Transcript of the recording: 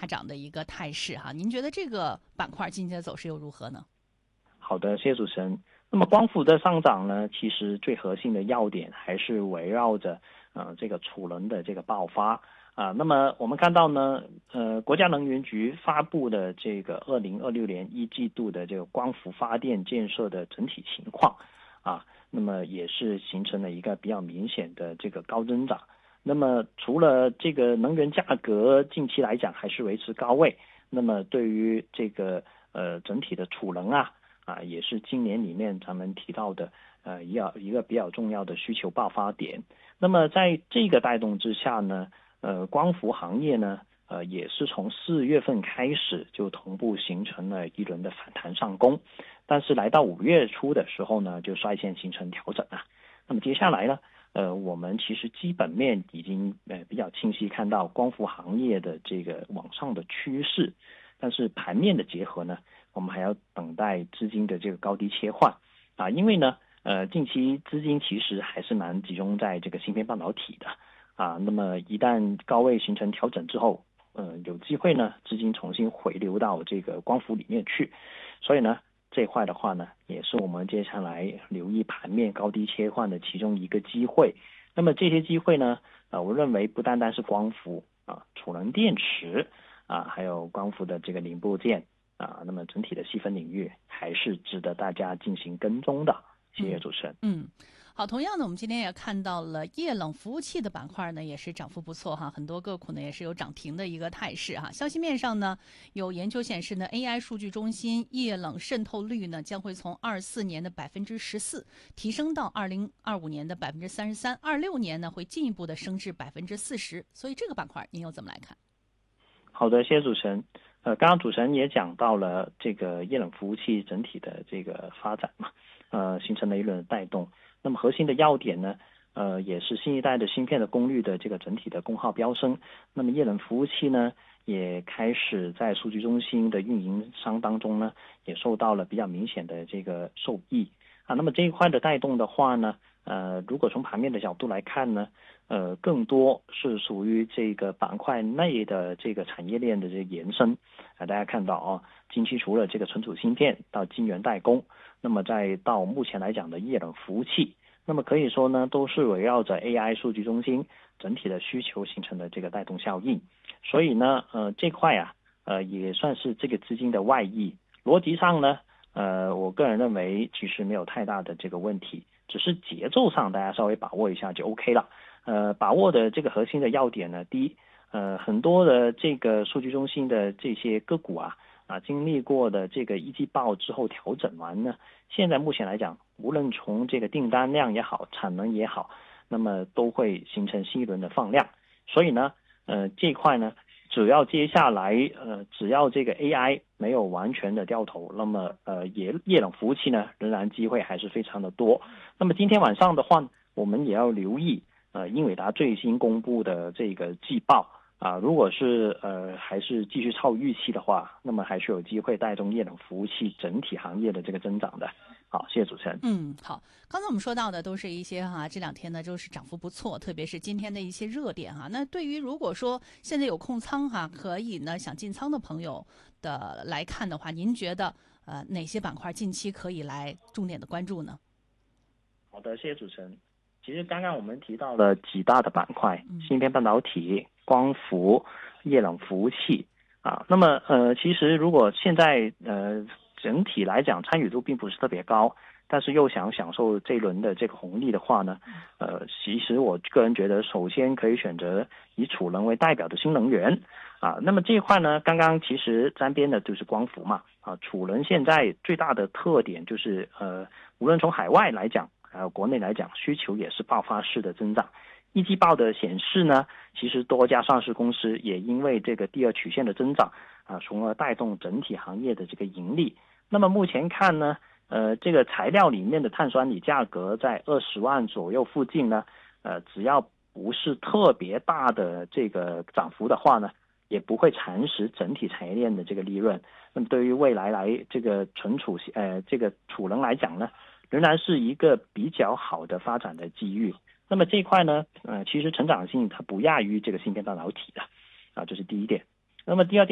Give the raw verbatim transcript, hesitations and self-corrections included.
大涨的一个态势哈。您觉得这个板块今天的走势又如何呢？ 好的，谢谢主持人。那么光伏的上涨呢，其实最核心的要点还是围绕着呃这个储能的这个爆发啊。那么我们看到呢，呃，国家能源局发布的这个二零二六年一季度的这个光伏发电建设的整体情况啊，那么也是形成了一个比较明显的这个高增长。那么除了这个能源价格近期来讲还是维持高位，那么对于这个呃整体的储能啊。啊，也是今年里面咱们提到的呃一个一个比较重要的需求爆发点。那么在这个带动之下呢，呃，光伏行业呢，呃，也是从四月份开始就同步形成了一轮的反弹上攻，但是来到五月初的时候呢，就率先形成调整啊。那么接下来呢，呃，我们其实基本面已经呃比较清晰看到光伏行业的这个往上的趋势，但是盘面的结合呢，我们还要等待资金的这个高低切换啊，因为呢，呃，近期资金其实还是蛮集中在这个芯片半导体的啊，那么一旦高位形成调整之后，呃，有机会呢，资金重新回流到这个光伏里面去，所以呢，这块的话呢，也是我们接下来留意盘面高低切换的其中一个机会。那么这些机会呢，呃，我认为不单单是光伏啊，储能电池啊，还有光伏的这个零部件。啊，那么整体的细分领域还是值得大家进行跟踪的。谢谢嗯主持人。 嗯，好，同样的，我们今天也看到了液冷服务器的板块呢，也是涨幅不错哈，很多个股呢也是有涨停的一个态势哈。消息面上呢，有研究显示呢，A I 数据中心液冷渗透率呢将会从二四年的百分之十四提升到二零二五年的百分之三十三，二六年呢会进一步的升至百分之四十。所以这个板块您又怎么来看？ 好的，谢谢主持人。呃，刚刚主持人也讲到了这个液冷服务器整体的这个发展嘛，呃，形成了一轮的带动。那么核心的要点呢，呃，也是新一代的芯片的功率的这个整体的功耗飙升。那么液冷服务器呢，也开始在数据中心的运营商当中呢，也受到了比较明显的这个受益啊。那么这一块的带动的话呢，呃，如果从盘面的角度来看呢，呃，更多是属于这个板块内的这个产业链的这个延伸啊。大家看到啊，近期除了这个存储芯片到晶圆代工，那么再到目前来讲的液冷服务器，那么可以说呢，都是围绕着 A I 数据中心整体的需求形成的这个带动效应。所以呢，呃，这块啊，呃，也算是这个资金的外溢。逻辑上呢，呃，我个人认为其实没有太大的这个问题，只是节奏上大家稍微把握一下就 OK 了。呃，把握的这个核心的要点呢，第一，呃，很多的这个数据中心的这些个股啊，啊，经历过的这个一季报之后调整完呢，现在目前来讲，无论从这个订单量也好，产能也好，那么都会形成新一轮的放量。所以呢，呃，这一块呢，只要接下来呃，只要这个 A I 没有完全的掉头，那么呃，液液冷服务器呢，仍然机会还是非常的多。那么今天晚上的话，我们也要留意。呃，英伟达最新公布的这个季报啊，如果是呃还是继续超预期的话，那么还是有机会带动液冷服务器整体行业的这个增长的。好，谢谢主持人。 嗯，好。刚才我们说到的都是一些哈，这两天呢都是涨幅不错，特别是今天的一些热点哈。那对于如果说现在有空仓哈，可以呢想进仓的朋友的来看的话，您觉得呃哪些板块近期可以来重点的关注呢？ 好的，谢谢主持人。其实刚刚我们提到了几大的板块： 嗯芯片半导体、光伏、液冷服务器啊。那么呃，其实如果现在呃整体来讲参与度并不是特别高，但是又想享受这一轮的这个红利的话呢，呃，其实我个人觉得，首先可以选择以储能为代表的新能源啊。那么这一块呢，刚刚其实沾边的就是光伏嘛啊。储能现在最大的特点就是呃，无论从海外来讲，还有国内来讲，需求也是爆发式的增长。一季报的显示呢，其实多家上市公司也因为这个第二曲线的增长啊，从而带动整体行业的这个盈利。那么目前看呢，呃，这个材料里面的碳酸锂价格在二十万左右附近呢，呃，只要不是特别大的这个涨幅的话呢，也不会蚕食整体产业链的这个利润。那么对于未来来这个存储呃这个储能来讲呢，仍然是一个比较好的发展的机遇。那么这一块呢，呃，其实成长性它不亚于这个芯片半导体的，啊，这是第一点。那么第二点。